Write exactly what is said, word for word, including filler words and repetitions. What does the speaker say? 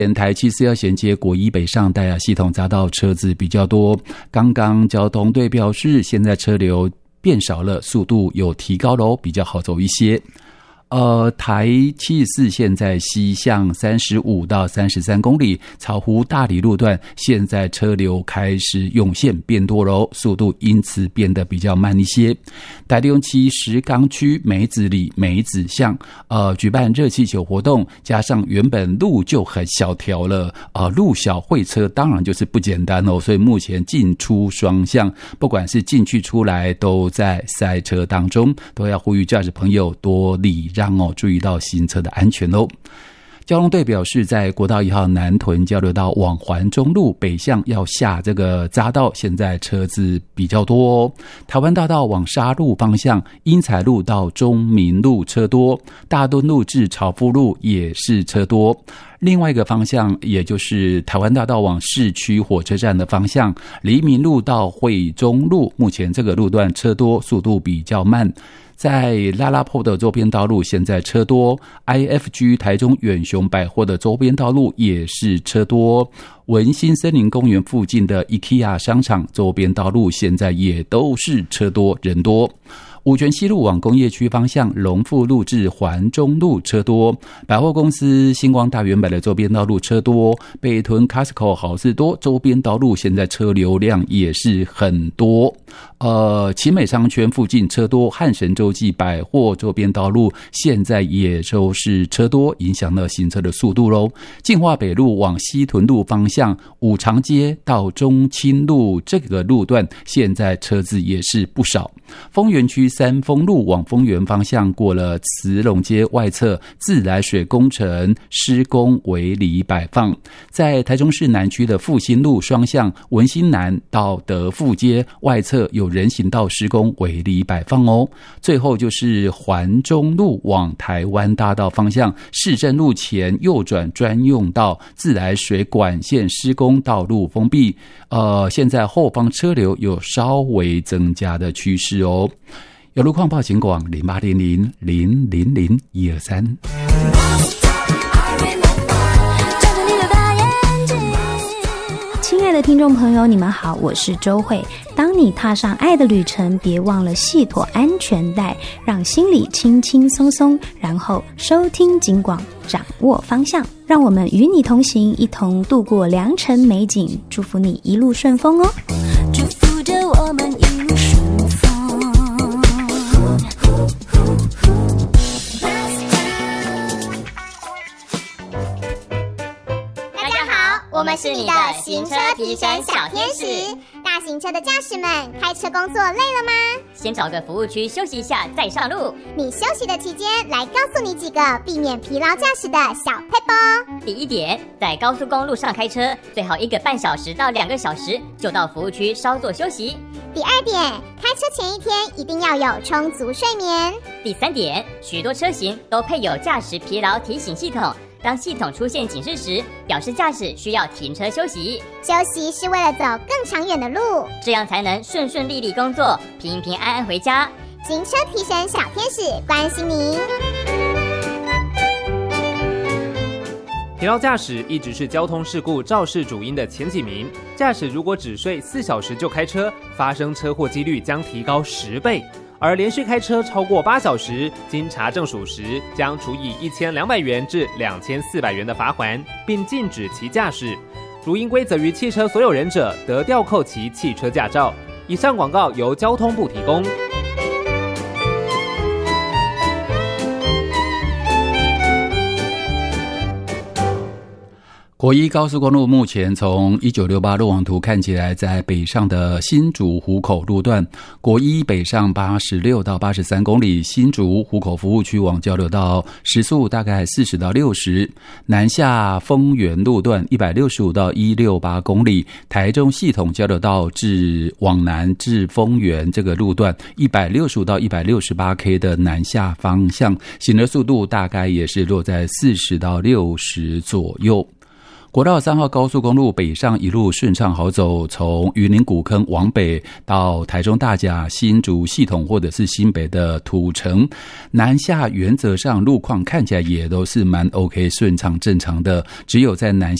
台七四要衔接国一北上大雅系统匝道车子比较多，刚刚交通队表示现在车流变少了，速度有提高了，比较好走一些。呃，台七十四现在西向三十五到三十三公里，草湖大里路段现在车流开始涌现变多了，速度因此变得比较慢一些。台六七石冈区梅子里梅子巷呃举办热气球活动，加上原本路就很小条了，呃路小会车当然就是不简单哦，所以目前进出双向，不管是进去出来都在塞车当中，都要呼吁驾驶朋友多礼让。让哦，注意到行车的安全哦。交通队表示，在国道一号南屯交流道往环中路北向要下这个匝道，现在车子比较多哦。台湾大道往沙路方向，英才路到中民路车多，大墩路至朝福路也是车多。另外一个方向，也就是台湾大道往市区火车站的方向，黎明路到惠中路，目前这个路段车多，速度比较慢。在拉拉坡的周边道路现在车多， I F G 台中远雄百货的周边道路也是车多，文心森林公园附近的 IKEA 商场周边道路现在也都是车多人多。五权西路往工业区方向，龙富路至环中路车多，百货公司星光大圆百的周边道路车多，北屯 Costco 好事多周边道路现在车流量也是很多。呃，奇美商圈附近车多，汉神洲际百货周边道路现在也都是车多，影响了行车的速度咯。进化北路往西屯路方向，五常街到中清路这个路段现在车子也是不少。丰原区三丰路往丰原方向，过了慈龙街外侧自来水工程施工围篱摆放。在台中市南区的复兴路双向文心南到德富街外侧有人行道施工围篱摆放哦。最后就是环中路往台湾大道方向，市政路前右转专用道自来水管线施工，道路封闭。呃，现在后方车流有稍微增加的趋势哦。有路况报警广零八零零零零零一二三。 亲爱的听众朋友，你们好，我是周慧。当你踏上爱的旅程，别忘了系妥安全带，让心里轻轻松松，然后收听警广，掌握方向，让我们与你同行，一同度过良辰美景，祝福你一路顺风哦。祝福着我们一路顺风。 我们是你的行车提神小天使。大型车的驾驶们，开车工作累了吗？ 先找个服务区休息一下再上路。 你休息的期间，来告诉你几个避免疲劳驾驶的小撇步。 第一点，在高速公路上开车，最好一个半小时到两个小时就到服务区稍作休息。 第二点，开车前一天一定要有充足睡眠。 第三点，许多车型都配有驾驶疲劳提醒系统，当系统出现警示时，表示驾驶需要停车休息。 休息是为了走更长远的路， 这样才能顺顺利利工作，平平安安回家。 行车提神小天使关心您。 疲劳驾驶一直是交通事故肇事主因的前几名。驾驶如果只睡四小时就开车，发生车祸几率将提高十倍。而连续开车超过八小时，经查证属实，将处以一千两百元至两千四百元的罚锾，并禁止其驾驶。如应归责于汽车所有人者，得吊扣其汽车驾照。以上广告由交通部提供。 国一高速公路目前从一九六八路网图看起来，在北上的新竹湖口路段，国一北上八十六到八十三公里，新竹湖口服务区往交流道时速大概四十到六十，南下丰原路段一百六十五到一百六十八公里，台中系统交流道至往南至丰原这个路段一百六十五到一百六十八 K 的南下方向，行的速度大概也是落在四十到六十左右。 国道三号高速公路北上一路顺畅好走，从云林古坑往北到台中大甲、新竹系统或者是新北的土城，南下原则上路况看起来也都是蛮 OK 顺畅正常的，只有在南